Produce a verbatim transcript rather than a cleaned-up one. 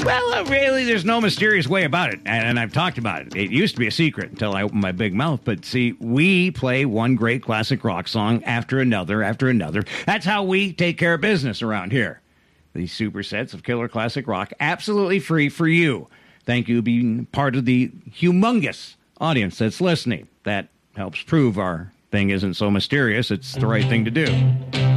Well, uh, really, there's no mysterious way about it, and, and I've talked about it. It used to be a secret until I opened my big mouth, but see, we play one great classic rock song after another after another. That's how we take care of business around here. These supersets of killer classic rock, absolutely free for you. Thank you for being part of the humongous audience that's listening. That helps prove our thing isn't so mysterious. It's the right thing to do.